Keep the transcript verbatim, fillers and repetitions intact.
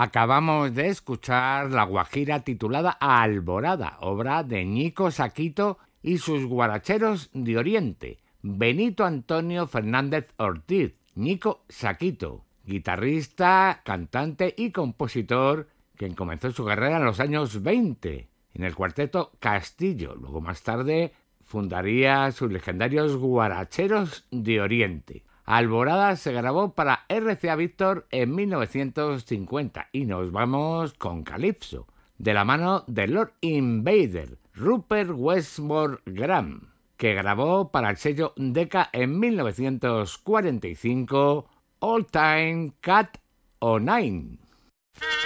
Acabamos de escuchar la guajira titulada Alborada, obra de Ñico Saquito y sus guaracheros de Oriente, Benito Antonio Fernández Ortiz, Ñico Saquito, guitarrista, cantante y compositor, quien comenzó su carrera en los años veinte en el cuarteto Castillo. Luego, más tarde, fundaría sus legendarios guaracheros de Oriente. Alborada se grabó para R C A Víctor en mil novecientos cincuenta y nos vamos con Calypso, de la mano de Lord Invader, Rupert Westmore Graham, que grabó para el sello Decca en mil novecientos cuarenta y cinco All Time Cat O' Nine.